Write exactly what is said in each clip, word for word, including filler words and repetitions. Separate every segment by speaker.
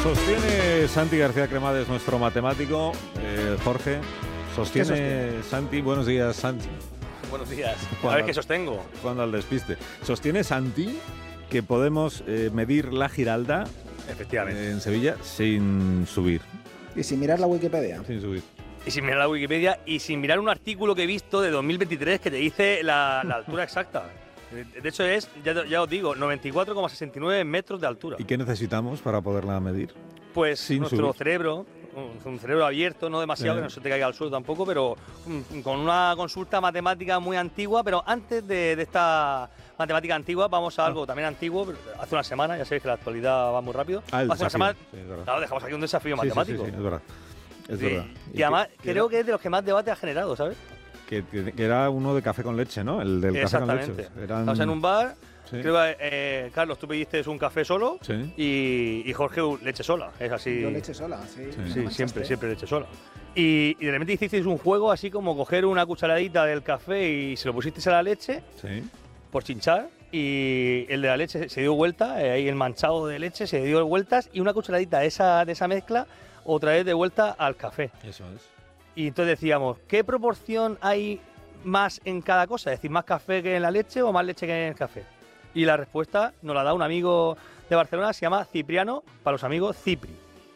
Speaker 1: Sostiene Santi García Cremades, nuestro matemático. Eh, Jorge, sostiene Santi. Buenos días, Santi.
Speaker 2: Buenos días. A ver qué sostengo.
Speaker 1: Cuando al despiste. Sostiene Santi que podemos eh, medir la Giralda,
Speaker 2: efectivamente,
Speaker 1: en Sevilla sin subir.
Speaker 3: Y sin mirar la Wikipedia.
Speaker 1: Sin subir.
Speaker 2: Y sin mirar la Wikipedia y sin mirar un artículo que he visto de dos mil veintitrés que te dice la, la altura exacta. De hecho es, ya, ya os digo, noventa y cuatro coma sesenta y nueve metros de altura.
Speaker 1: ¿Y qué necesitamos para poderla medir?
Speaker 2: Pues
Speaker 1: sin
Speaker 2: nuestro
Speaker 1: subir.
Speaker 2: cerebro, un, un cerebro abierto, no demasiado, eh. que no se te caiga al suelo tampoco, pero um, con una consulta matemática muy antigua. Pero antes de, de esta matemática antigua, vamos a algo también antiguo. Hace una semana, ya sabéis que la actualidad va muy rápido.
Speaker 1: Ah, el
Speaker 2: hace
Speaker 1: desafío.
Speaker 2: una semana,
Speaker 1: Sí,
Speaker 2: claro, dejamos aquí un desafío
Speaker 1: sí,
Speaker 2: matemático.
Speaker 1: Sí, sí, sí, es verdad. Es
Speaker 2: sí.
Speaker 1: verdad.
Speaker 2: Y, y además
Speaker 1: que,
Speaker 2: creo
Speaker 1: que
Speaker 2: que es de los que más debate ha generado, ¿sabes?
Speaker 1: Que, que, que era uno de café con leche, ¿no? El del café con leche.
Speaker 2: Eran... Estamos en un bar. Sí. Creo que, eh, Carlos, tú pediste un café solo,
Speaker 1: sí.
Speaker 2: y, y Jorge leche sola, es así.
Speaker 3: Yo leche sola, sí.
Speaker 2: Sí, sí siempre, siempre leche sola. Y, y de repente hicisteis un juego así como coger una cucharadita del café y se lo pusisteis a la leche,
Speaker 1: sí.
Speaker 2: por chinchar, y el de la leche se dio vuelta, eh, ahí el manchado de leche se dio vueltas, y una cucharadita de esa, de esa mezcla otra vez de vuelta al café.
Speaker 1: Eso es.
Speaker 2: Y entonces decíamos, ¿qué proporción hay más en cada cosa? Es decir, ¿más café que en la leche o más leche que en el café? Y la respuesta nos la da un amigo de Barcelona, se llama Cipriano, para los amigos Cipri.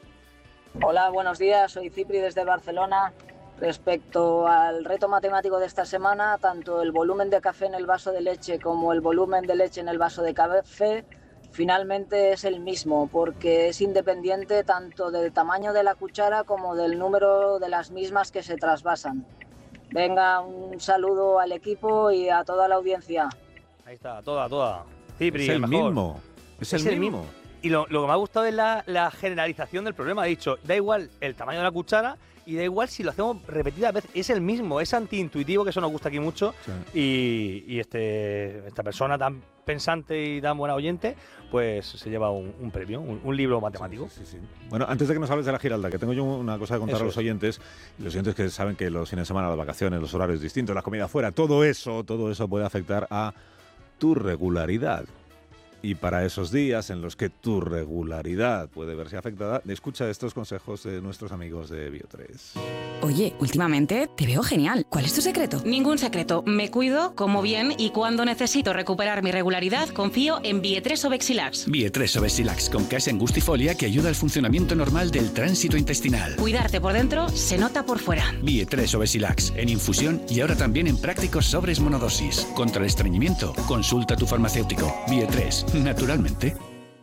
Speaker 4: Hola, buenos días, soy Cipri desde Barcelona. Respecto al reto matemático de esta semana, tanto el volumen de café en el vaso de leche como el volumen de leche en el vaso de café, finalmente es el mismo, porque es independiente tanto del tamaño de la cuchara como del número de las mismas que se trasvasan. Venga, un saludo al equipo y a toda la audiencia.
Speaker 2: Ahí está, toda, toda. Cipri,
Speaker 1: es el,
Speaker 2: el
Speaker 1: mejor. mismo. Es, es el, el mismo. mismo.
Speaker 2: Y lo, lo que me ha gustado es la, la generalización del problema. Ha dicho, da igual el tamaño de la cuchara y da igual si lo hacemos repetidas veces. Es el mismo, es antiintuitivo, que eso nos gusta aquí mucho. Sí. Y, y este, esta persona tan pensante y tan buena oyente, pues se lleva un, un premio, un, un libro matemático.
Speaker 1: Sí, sí, sí, sí. Bueno, antes de que nos hables de la Giralda, que tengo yo una cosa que contar eso a los oyentes, es. Los oyentes que saben que los fines de semana, las vacaciones, los horarios distintos, la comida fuera, todo eso, todo eso puede afectar a tu regularidad. Y para esos días en los que tu regularidad puede verse afectada, escucha estos consejos de nuestros amigos de Bio tres.
Speaker 5: Oye, últimamente te veo genial. ¿Cuál es tu secreto?
Speaker 6: Ningún secreto. Me cuido, como bien, y cuando necesito recuperar mi regularidad, confío en Bio tres Obexilax.
Speaker 7: Bio tres Obexilax, con case angustifolia que ayuda al funcionamiento normal del tránsito intestinal.
Speaker 6: Cuidarte por dentro se nota por fuera.
Speaker 7: Bio tres Obexilax, en infusión y ahora también en prácticos sobres monodosis. Contra el estreñimiento, consulta a tu farmacéutico. Bio tres. Naturalmente.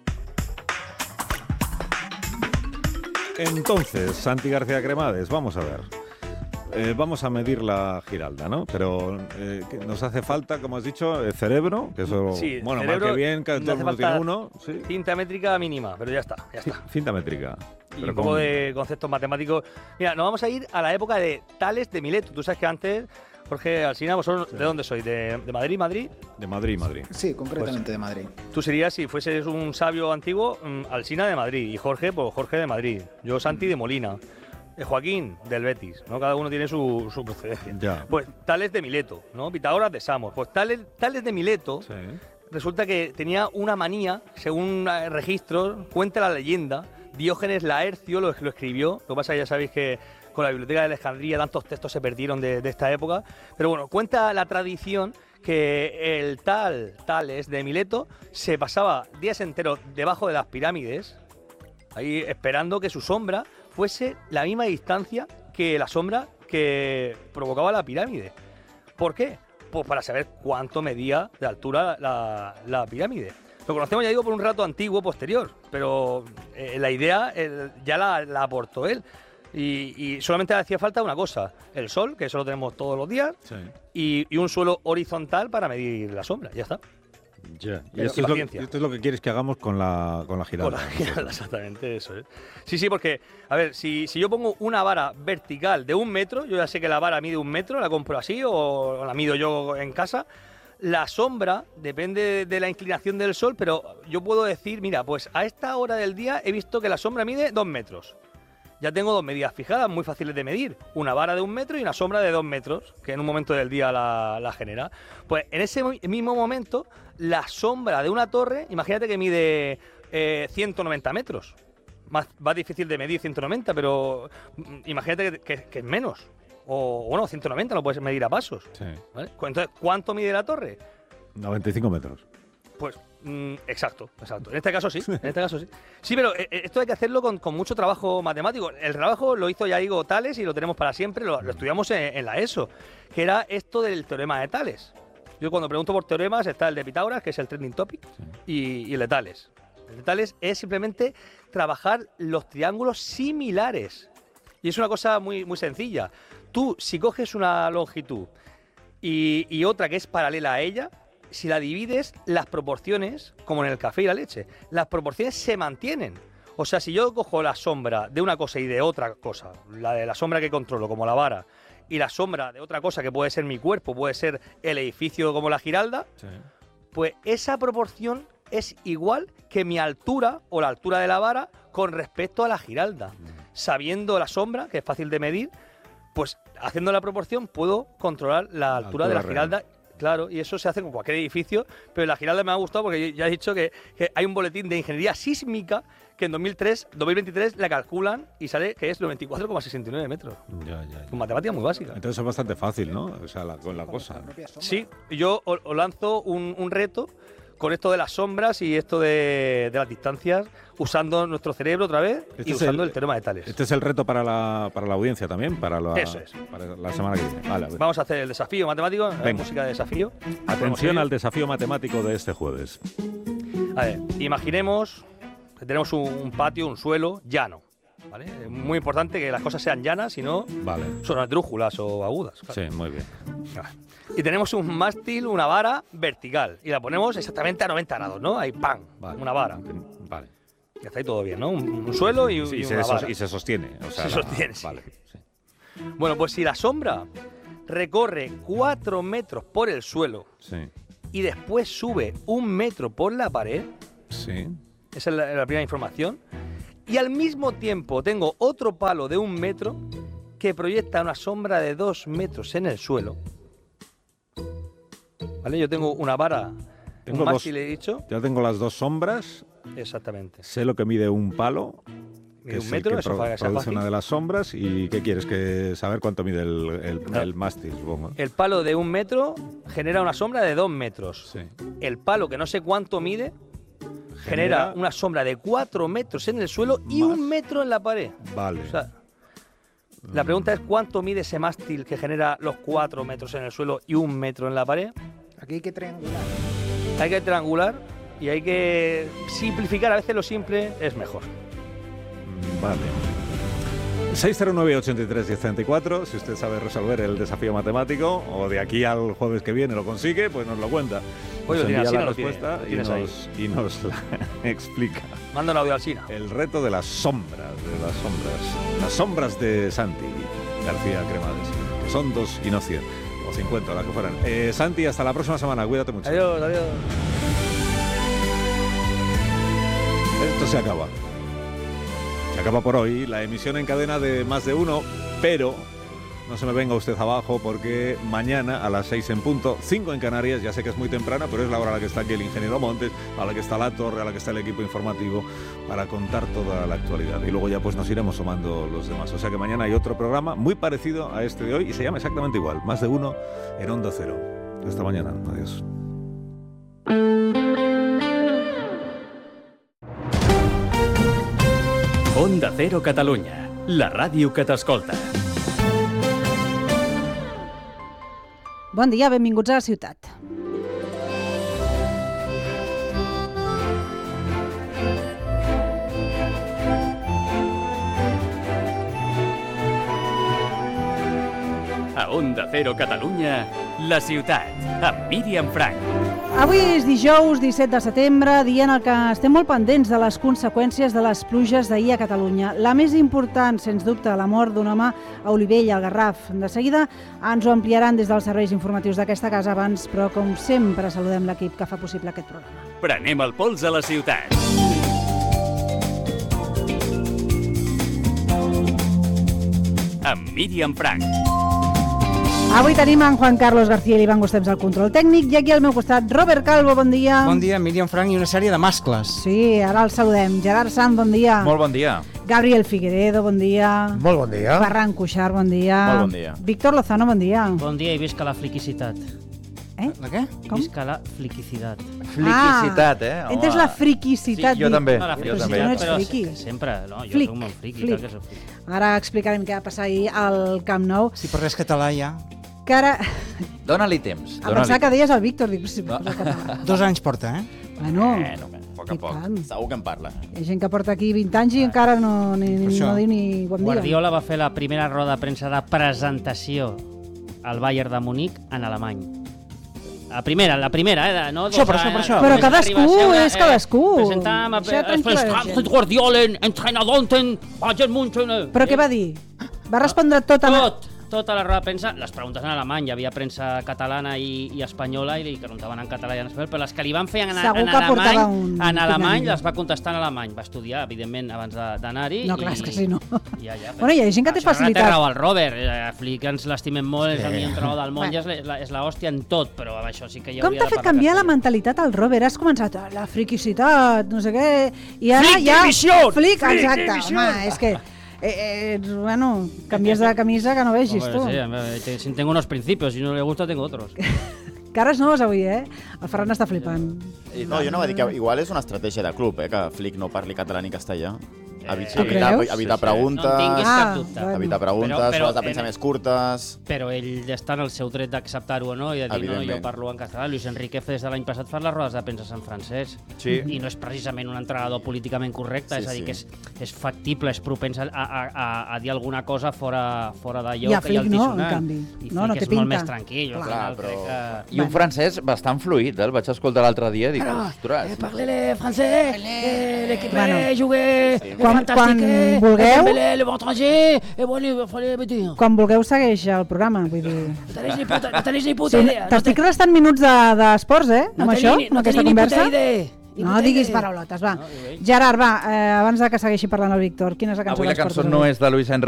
Speaker 1: Entonces, Santi García Cremades, vamos a ver. Eh, vamos a medir la Giralda, ¿no? Pero eh, nos hace falta, como has dicho, el cerebro, que eso,
Speaker 2: sí,
Speaker 1: bueno,
Speaker 2: cerebro,
Speaker 1: más que bien, que todo el mundo tiene uno.
Speaker 2: Sí. Cinta métrica mínima, pero ya está, ya está.
Speaker 1: Cinta métrica.
Speaker 2: Y un poco de conceptos matemáticos. Mira, nos vamos a ir a la época de Tales de Mileto. Tú sabes que antes... Jorge Alsina, ¿vosotros sí. de dónde sois? ¿De, ¿De Madrid, Madrid?
Speaker 1: De Madrid, Madrid.
Speaker 3: Sí, concretamente
Speaker 2: pues,
Speaker 3: de Madrid.
Speaker 2: Tú serías, si fueses un sabio antiguo, Alsina de Madrid. Y Jorge, pues Jorge de Madrid. Yo, Santi, de Molina. Joaquín, del Betis, ¿no? Cada uno tiene su, su procedencia.
Speaker 1: Ya.
Speaker 2: Pues Tales de Mileto, ¿no? Pitágoras de Samos. Pues Tales, Tales de Mileto, sí. resulta que tenía una manía, según registros, cuenta la leyenda, Diógenes Laercio lo, lo escribió. Lo que pasa es que ya sabéis que con la Biblioteca de Alejandría tantos textos se perdieron de, de esta época. Pero bueno, cuenta la tradición que el tal Tales de Mileto se pasaba días enteros debajo de las pirámides, ahí esperando que su sombra fuese la misma distancia que la sombra que provocaba la pirámide. ¿Por qué? Pues para saber cuánto medía de altura la, la pirámide. Lo conocemos, ya digo, por un rato antiguo, posterior, pero eh, la idea eh, ya la, la aportó él. Y, y solamente hacía falta una cosa, el sol, que eso lo tenemos todos los días, sí. y, y un suelo horizontal para medir la sombra, ya está.
Speaker 1: Ya. Y esto es, lo, esto es lo que quieres que hagamos con la, con la Giralda.
Speaker 2: Con la Giralda, exactamente, eso es. Sí, sí, porque, a ver, si, si yo pongo una vara vertical de un metro, yo ya sé que la vara mide un metro, la compro así o, o la mido yo en casa. La sombra depende de la inclinación del sol, pero yo puedo decir, mira, pues a esta hora del día he visto que la sombra mide dos metros. Ya tengo dos medidas fijadas, muy fáciles de medir. Una vara de un metro y una sombra de dos metros, que en un momento del día la, la genera. Pues en ese mismo momento, la sombra de una torre, imagínate que mide eh, ciento noventa metros. más, más difícil de medir ciento noventa, pero imagínate que, que, que es menos. O bueno, ciento noventa lo puedes medir a pasos.
Speaker 1: Sí.
Speaker 2: ¿Vale? Entonces, ¿cuánto mide la torre?
Speaker 1: noventa y cinco metros.
Speaker 2: Pues mm, exacto, exacto. En este caso sí, en este caso sí. Sí, pero eh, esto hay que hacerlo con, con mucho trabajo matemático. El trabajo lo hizo ya Diego Tales y lo tenemos para siempre, lo, lo estudiamos en, en la ESO, que era esto del teorema de Tales. Yo cuando pregunto por teoremas está el de Pitágoras, que es el trending topic, sí. y, y el de Tales. El de Tales es simplemente trabajar los triángulos similares. Y es una cosa muy, muy sencilla. Tú, si coges una longitud y, y otra que es paralela a ella, si la divides, las proporciones, como en el café y la leche, las proporciones se mantienen. O sea, si yo cojo la sombra de una cosa y de otra cosa, la de la sombra que controlo, como la vara, y la sombra de otra cosa que puede ser mi cuerpo, puede ser el edificio como la Giralda, sí. pues esa proporción es igual que mi altura o la altura de la vara con respecto a la Giralda. Mm. Sabiendo la sombra, que es fácil de medir, pues haciendo la proporción puedo controlar la, la altura, altura de la Giralda. Real. Claro, y eso se hace con cualquier edificio, pero la Giralda me ha gustado porque ya he dicho que, que hay un boletín de ingeniería sísmica que en dos mil tres, dos mil veintitrés la calculan y sale que es noventa y cuatro coma sesenta y nueve metros.
Speaker 1: Ya, ya, ya.
Speaker 2: Con matemática muy básica.
Speaker 1: Entonces es bastante fácil, ¿no? O sea, la, con la cosa.
Speaker 2: Sí, yo os, os lanzo un, un reto con esto de las sombras y esto de, de las distancias, usando nuestro cerebro otra vez este y usando el, el teorema de Tales.
Speaker 1: Este es el reto para la, para la audiencia también, para la,
Speaker 2: Eso es.
Speaker 1: para la semana que viene. Vale,
Speaker 2: vamos a hacer el desafío matemático, la música de desafío.
Speaker 1: Atención al desafío matemático de este jueves.
Speaker 2: A ver, imaginemos que tenemos un, un patio, un suelo llano. ¿Vale? Es muy importante que las cosas sean llanas, si no
Speaker 1: vale.
Speaker 2: son esdrújulas o agudas. Claro.
Speaker 1: Sí, muy bien.
Speaker 2: Y tenemos un mástil, una vara vertical, y la ponemos exactamente a noventa grados, ¿no? Ahí, ¡pam! Vale. Una vara.
Speaker 1: Vale.
Speaker 2: Y está ahí todo bien, ¿no? Un, un suelo y,
Speaker 1: sí,
Speaker 2: y
Speaker 1: se
Speaker 2: una
Speaker 1: so,
Speaker 2: vara.
Speaker 1: Y se sostiene. O sea,
Speaker 2: se
Speaker 1: la,
Speaker 2: sostiene, sí.
Speaker 1: Vale. Sí.
Speaker 2: Bueno, pues si la sombra recorre cuatro metros por el suelo
Speaker 1: sí.
Speaker 2: y después sube un metro por la pared,
Speaker 1: sí.
Speaker 2: esa es la, la primera información, y al mismo tiempo tengo otro palo de un metro que proyecta una sombra de dos metros en el suelo. ¿Vale? Yo tengo una vara,
Speaker 1: tengo
Speaker 2: un mástil,
Speaker 1: dos,
Speaker 2: he dicho.
Speaker 1: Ya tengo las dos sombras.
Speaker 2: Exactamente.
Speaker 1: Sé lo que mide un palo.
Speaker 2: Mide un metro,
Speaker 1: que
Speaker 2: eso
Speaker 1: pro,
Speaker 2: para que sea
Speaker 1: produce
Speaker 2: fácil.
Speaker 1: Una de las sombras. ¿Y qué quieres? Que saber cuánto mide el, el,
Speaker 2: no.
Speaker 1: el mástil, supongo.
Speaker 2: El palo de un metro genera una sombra de dos metros.
Speaker 1: Sí.
Speaker 2: El palo, que no sé cuánto mide, genera, genera una sombra de cuatro metros en el suelo y
Speaker 1: más.
Speaker 2: un metro en la pared.
Speaker 1: Vale.
Speaker 2: O sea, la pregunta es cuánto mide ese mástil que genera los cuatro metros en el suelo y un metro en la pared.
Speaker 3: Aquí hay que triangular.
Speaker 2: Hay que triangular y hay que simplificar. A veces lo simple es mejor.
Speaker 1: Vale. seis cero nueve, ochenta y tres, diez treinta y cuatro. Si usted sabe resolver el desafío matemático o de aquí al jueves que viene lo consigue, pues nos lo cuenta.
Speaker 2: Oye,
Speaker 1: nos envía
Speaker 2: la
Speaker 1: la
Speaker 2: no
Speaker 1: respuesta
Speaker 2: tiene,
Speaker 1: y, nos, y nos la explica.
Speaker 2: Manda un audio al Sina.
Speaker 1: El reto de las sombras, de las sombras. Las sombras de Santi García Cremades, que son dos y no cien. O cincuenta, las que fueran. Eh, Santi, hasta la próxima semana. Cuídate mucho.
Speaker 2: Adiós, adiós.
Speaker 1: Esto se acaba. Se acaba por hoy la emisión en cadena de Más de Uno, pero no se me venga usted abajo porque mañana a las seis en punto, cinco en Canarias, ya sé que es muy temprana, pero es la hora a la que está aquí el ingeniero Montes, a la que está la torre, a la que está el equipo informativo para contar toda la actualidad. Y luego ya pues nos iremos sumando los demás. O sea que mañana hay otro programa muy parecido a este de hoy y se llama exactamente igual, Más de Uno en Onda Cero. Hasta mañana. Adiós.
Speaker 7: Onda Cero Catalunya, la ràdio que t'escolta.
Speaker 8: Bon dia, benvinguts a la ciutat.
Speaker 7: A Onda Cero Catalunya, la ciutat, amb Míriam Frank.
Speaker 8: Avui és dijous disset de setembre, dia en el que estem molt pendents de les conseqüències de les pluges d'ahir a Catalunya. La més important, sens dubte, la mort d'un home a Olivella, al Garraf. De seguida ens ho ampliaran des dels serveis informatius d'aquesta casa abans, però com sempre saludem l'equip que fa possible aquest programa.
Speaker 7: Prenem el pols a la ciutat. Amb Míriam Frank.
Speaker 8: Avui tenim en Juan Carlos García i l'Ivan Gustems al control tècnic i aquí al meu costat Robert Calvo, bon dia.
Speaker 9: Bon dia, Míriam Frank i una sèrie de mascles.
Speaker 8: Sí, ara el saludem. Gerard Sant, bon dia.
Speaker 10: Molt bon dia.
Speaker 8: Gabriel Figueredo, bon dia.
Speaker 11: Molt bon dia.
Speaker 8: Ferran Cuixart, bon dia.
Speaker 10: Molt bon dia.
Speaker 8: Víctor Lozano, bon dia.
Speaker 12: Bon dia i visca la fliquicitat.
Speaker 8: Eh?
Speaker 9: La què?
Speaker 8: Com?
Speaker 12: Visca la fliquicitat.
Speaker 10: Fliquicitat, eh?
Speaker 8: Ah, entes la friquicitat.
Speaker 10: Sí, jo també.
Speaker 12: No, la
Speaker 10: jo
Speaker 8: però
Speaker 10: també.
Speaker 8: si no ets
Speaker 12: però
Speaker 8: friqui.
Speaker 12: que sempre, no, jo
Speaker 8: Flic,
Speaker 12: soc molt friqui,
Speaker 8: flic.
Speaker 12: clar que soc friqui.
Speaker 8: Ara explicarem què va passar ahir al Camp Nou.
Speaker 9: Sí, però res català ja.
Speaker 8: Que ara...
Speaker 10: Dóna-li temps.
Speaker 8: A pensar que deies el Víctor, dic, si posa català.
Speaker 9: Dos anys porta, eh?
Speaker 8: Bueno,
Speaker 10: Bueno, a poc a
Speaker 8: i
Speaker 10: poc.
Speaker 8: tant.
Speaker 10: Segur que en parla.
Speaker 8: Hi ha gent que porta aquí vint anys i encara no, ni, ni,
Speaker 9: això.
Speaker 8: no diu ni bon dia.
Speaker 12: Guardiola va fer la primera roda de premsa de presentació al Bayern de Múnich en alemany. La primera, la primera, eh? De, no,
Speaker 9: Això, per
Speaker 12: dos
Speaker 9: això, per
Speaker 12: anys,
Speaker 9: això.
Speaker 8: Però
Speaker 12: només
Speaker 8: cadascú,
Speaker 12: arriba a ser una,
Speaker 8: és cadascú.
Speaker 12: Presentam a
Speaker 8: Deixa tranquil·la la gent.
Speaker 12: Guardiola, entrenador en Bayern München.
Speaker 8: Però què va dir? Va respondre tot en...
Speaker 12: Tot, tota la roda de premsa, les preguntes en alemany, hi havia premsa catalana i, i espanyola i li preguntaven en català i en espanyol, però les que li van fer en,
Speaker 8: Segur
Speaker 12: en
Speaker 8: que portava
Speaker 12: alemany,
Speaker 8: un
Speaker 12: en alemany
Speaker 8: pinganillo.
Speaker 12: les va contestar en alemany. Va estudiar, evidentment, abans de- d'anar-hi.
Speaker 8: No, clar, és que si no.
Speaker 12: Ja, ja,
Speaker 8: Bueno, hi ha gent que té
Speaker 12: Això
Speaker 8: facilitat.
Speaker 12: Té raó el Robert, eh, Flick ens l'estimem molt, és el millor entrenador del món, i és, la- és l'hòstia en tot, però amb això sí que hi
Speaker 8: Com
Speaker 12: hauria
Speaker 8: t'ha
Speaker 12: de
Speaker 8: fet
Speaker 12: parlar
Speaker 8: canviar la
Speaker 12: castellà.
Speaker 8: mentalitat al Robert? Has començat "Ah, la friquicitat, no sé què... I ara
Speaker 12: Flic
Speaker 8: ja...
Speaker 12: divisió!
Speaker 8: Flic,
Speaker 12: Flic
Speaker 8: exacte.
Speaker 12: divisió!
Speaker 8: Home, és que... Eh, eh, bueno, canvies de camisa que no vegis, tu.
Speaker 12: Hombre, sí, a ver, te- si tengo unos principios, si no le gusta tengo otros.
Speaker 8: Cares noves avui, eh? El Ferran està flipant.
Speaker 13: No, jo no va dir que igual és una estratègia de club, eh, que Flick no parli català ni castellà. Evi-
Speaker 8: Tu
Speaker 13: evitar,
Speaker 8: creus?
Speaker 13: evitar
Speaker 12: Sí, sí.
Speaker 13: preguntes,
Speaker 12: No en tinguis
Speaker 8: Ah,
Speaker 12: cap dubte.
Speaker 8: bueno.
Speaker 13: evitar preguntes,
Speaker 12: Però- però
Speaker 13: hores de pensar
Speaker 12: en-
Speaker 13: més curtes...
Speaker 12: Però ell està en el seu dret d'acceptar-ho o no i de dir, no, no, jo
Speaker 13: Evidentment.
Speaker 12: parlo en català. Luis Enrique des de l'any passat fa les rodes de premsa en francès.
Speaker 13: Sí.
Speaker 12: I no és precisament un entrenador políticament correcte,
Speaker 13: Sí,
Speaker 12: és a dir,
Speaker 13: sí.
Speaker 12: que és, és factible, és propens a, a, a, a dir alguna cosa fora, fora d'allò
Speaker 8: I a
Speaker 12: que hi ha
Speaker 8: Flick no, en
Speaker 12: altisonant.
Speaker 8: canvi.
Speaker 12: I
Speaker 8: No, no
Speaker 12: Flick
Speaker 8: té
Speaker 12: és molt
Speaker 8: pinta.
Speaker 12: més tranquil. Al
Speaker 13: Clar,
Speaker 12: final,
Speaker 13: però-
Speaker 12: crec que...
Speaker 10: I un francès bastant fluid, eh? El vaig escoltar l'altre dia i dic, ostres...
Speaker 12: Parlez français, eh, l'équipe
Speaker 8: Bueno.
Speaker 12: jugué,
Speaker 8: Quan- quan
Speaker 12: fantastique,
Speaker 8: vulgueu-
Speaker 12: Dembélé, le bon étranger, et bon, il fallait me dire.
Speaker 8: Quan vulgueu segueix el programa, vull dir...
Speaker 12: No tenéis ni puta, no tenéis ni
Speaker 8: Sí,
Speaker 12: puta idea.
Speaker 8: T'estic restant minuts de- d'esports, de, eh?
Speaker 12: No
Speaker 8: Amb
Speaker 12: tenéis
Speaker 8: això,
Speaker 12: ni-
Speaker 8: amb
Speaker 12: no
Speaker 8: aquesta
Speaker 12: tenéis ni puta
Speaker 8: conversa.
Speaker 12: idea. Ni
Speaker 8: No
Speaker 12: puta
Speaker 8: diguis
Speaker 12: idea.
Speaker 8: paraulotes, va.
Speaker 12: No, digo ell.
Speaker 8: Gerard, va, eh, abans de que segueixi parlant el Víctor, quina és la cançó
Speaker 10: Avui la
Speaker 8: d'esports
Speaker 10: cançó
Speaker 8: d'avui?
Speaker 10: no és de Luis Enrique,